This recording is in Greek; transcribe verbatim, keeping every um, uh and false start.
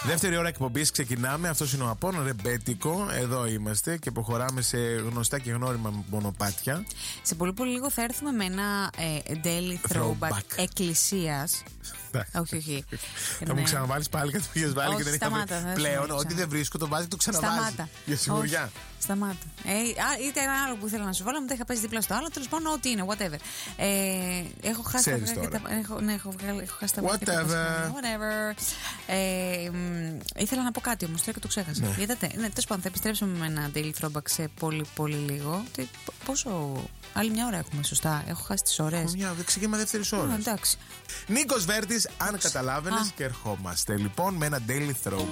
Δεύτερη ώρα εκπομπής ξεκινάμε. Αυτός είναι ο Απόλλων Ρεμπέτικο. Εδώ είμαστε και προχωράμε σε γνωστά και γνώριμα μονοπάτια. Σε πολύ πολύ λίγο θα έρθουμε με ένα ε, daily throwback, throwback. εκκλησίας. Όχι, όχι. Θα μου ξαναβάλεις πάλι κάτι που είχες βάλει και δεν είχαμε πλέον. Ό,τι δεν βρίσκω το βάζει, το ξαναβάζει. Για σιγουριά. Σταμάτα. Ε, α, είτε ένα άλλο που ήθελα να σου βάλω, μετά είχα παίζει δίπλα στο άλλο. Τέλος πάντων, ό,τι είναι, whatever. Ε, έχω χάσει τα μάτια. Έχω, ναι, έχω, έχω χάσει τα μάτια. Whatever. whatever. Ε, ήθελα να πω κάτι όμως τώρα και το ξέχασα. Ναι. Είδατε. Ναι, τέλος πάντων, θα επιστρέψουμε με ένα daily throwback σε πολύ πολύ λίγο. Τι, πόσο. Άλλη μια ώρα έχουμε, σωστά. Έχω χάσει τις ώρες. Μια ξεκίνημα δεύτερη ώρα. Εντάξει. Νίκος Βέρτης, αν καταλάβαινες, και ερχόμαστε λοιπόν με ένα daily throwback.